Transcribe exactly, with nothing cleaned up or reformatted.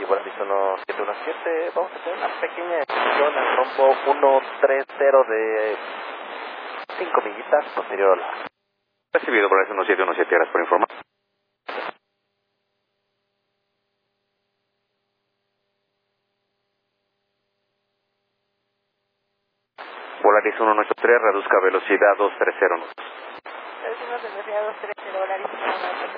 Volaris uno siete uno siete, vamos a hacer una pequeña excepción al rombo uno tres cero de cinco millitas posterior. Recibido Volaris uno siete uno siete, gracias por informar. Volaris uno ocho tres, reduzca velocidad dos tres cero. Reduzcimos velocidad dos tres cero, Volaris uno ocho tres.